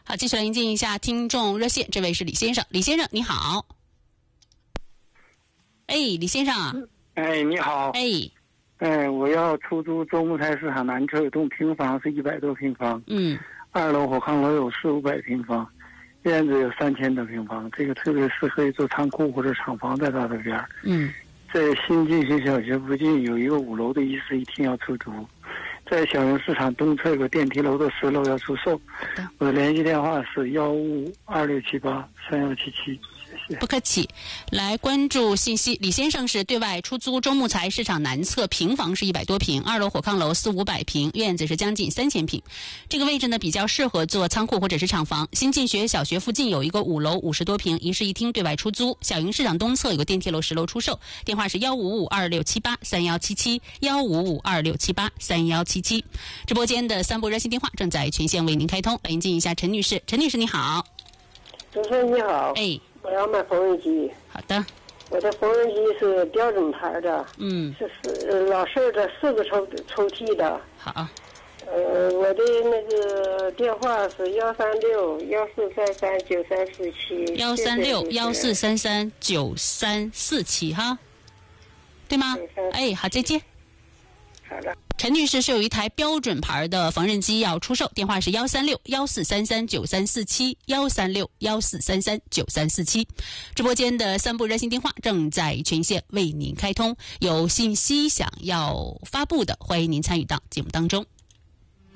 好，继续来迎接一下听众热线，这位是李先生。李先生，你好。哎，李先生啊。 哎，你好。 哎， 我要出租中木材市场南侧有栋平房，是100多平方。2楼火炕楼有400-500平方，院子有3000多平方，这个特别适合做仓库或者厂房，在它这边。在新进学小学附近有一个5楼的一室一厅要出租，在小营市场东侧有个电梯楼的10楼要出售。我的联系电话是15526783177。 不客气。来关注信息，李先生是对外出租中木材市场南侧平房是100多平，2楼火炕楼400-500平，院子是将近3000平。这个位置呢比较适合做仓库或者是厂房。新进学小学附近有一个5楼50多平一室一厅对外出租，小营市场东侧有个电梯楼10楼出售，电话是15526783177，15526783177。直播间的3部热线电话正在全线为您开通，来迎接一下陈女士。陈女士你好。 主持人你好。我要买缝纫机。 好的。 我的缝纫机是标准牌的，是老式的4个抽屉的。 好。 我的那个电话是136-1433-9347。 136-1433-9347哈，对吗？哎，好，再见。 好的。 陈女士是有一台标准牌的缝纫机要出售，电话是136-1433-9347，136-1433-9347。直播间的3部热线电话正在全线为您开通，有信息想要发布的，欢迎您参与到节目当中。